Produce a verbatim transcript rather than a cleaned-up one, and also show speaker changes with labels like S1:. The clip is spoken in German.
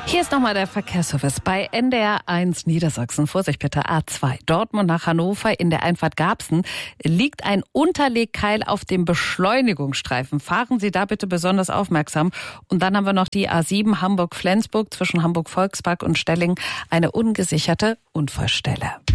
S1: Hier ist nochmal der Verkehrsservice bei N D R eins Niedersachsen. Vorsicht bitte, A zwei. Dortmund nach Hannover in der Einfahrt Garbsen liegt ein Unterlegkeil auf dem Beschleunigungsstreifen. Fahren Sie da bitte besonders aufmerksam. Und dann haben wir noch die A sieben Hamburg-Flensburg zwischen Hamburg-Volkspark und Stelling, eine ungesicherte Unfallstelle.